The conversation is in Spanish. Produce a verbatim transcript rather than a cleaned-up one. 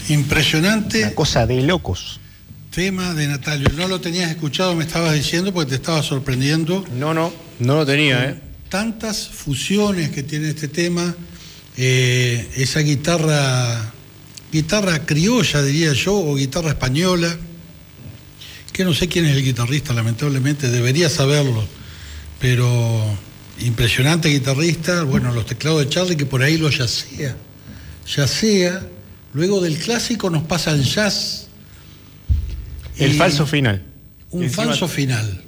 Impresionante. Una cosa de locos. Tema de Natalio. No lo tenías escuchado, me estabas diciendo, porque te estaba sorprendiendo. No, no, no lo tenía, ¿eh? Tantas fusiones que tiene este tema, eh, esa guitarra, guitarra criolla, diría yo, o guitarra española, que no sé quién es el guitarrista, lamentablemente, debería saberlo, pero impresionante guitarrista. Bueno, los teclados de Charlie, que por ahí lo yacea, yacea. Luego del clásico nos pasa al jazz. El falso final. Un falso final.